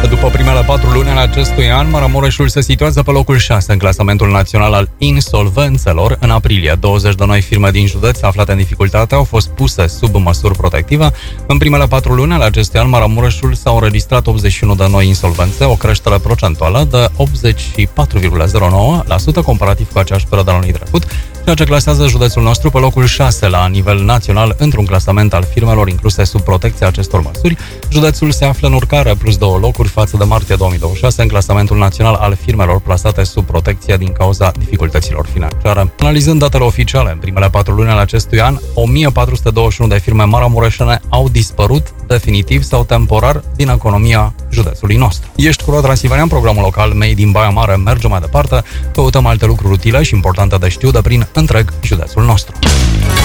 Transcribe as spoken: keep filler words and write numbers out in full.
După primele patru luni ale acestui an, Maramureșul se situează pe locul șase în clasamentul național al insolvențelor. În aprilie, douăzeci de noi firme din județ aflate în dificultate au fost puse sub măsuri protective. În primele patru luni ale acestui an, Maramureșul s-au înregistrat optzeci și unu de noi insolvențe, o creștere procentuală de optzeci și patru virgulă zero nouă la sută comparativ cu aceeași perioadă anului trecut, ceea ce clasează județul nostru pe locul șase la nivel național într-un clasament al firmelor incluse sub protecția acestor măsuri. Județul se află în urcare plus două locuri față de martie două mii douăzeci și șase în clasamentul național al firmelor plasate sub protecția din cauza dificultăților financiare. Analizând datele oficiale, în primele patru luni ale acestui an, o mie patru sute douăzeci și unu de firme maramureșene au dispărut definitiv sau temporar din economia județului nostru. Ești cu Transilvania în programul local Made in Baia Mare. Mergem mai departe, căutăm alte lucruri utile și importante de știut de prin întreg județul nostru.